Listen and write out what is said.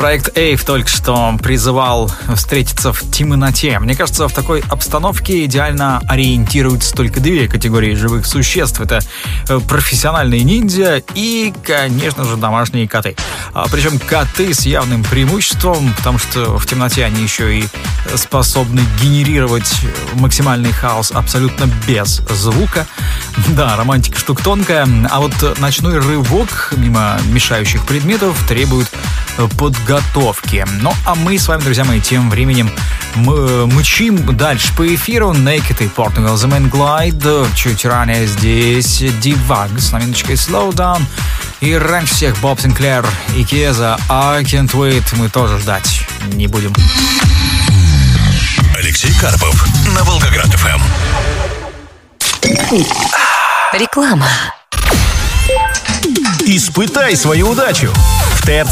Проект Эйв только что призывал встретиться в темноте. Мне кажется, в такой обстановке идеально ориентируются только две категории живых существ. Это профессиональные ниндзя и, конечно же, домашние коты. Причем коты с явным преимуществом, потому что в темноте они еще и способны генерировать максимальный хаос абсолютно без звука. Да, романтика штука тонкая, а вот ночной рывок мимо мешающих предметов требует подготовки. Ну, а мы с вами, друзья мои, тем временем мчим дальше по эфиру. Naked и Portugal The Man Glide. Чуть ранее здесь Divag с новиночкой Slow Down. И раньше всех Боб Синклер и Кеза I Can't Wait. Мы тоже ждать не будем. Алексей Карпов на Волгоград ФМ. Реклама. Испытай свою удачу.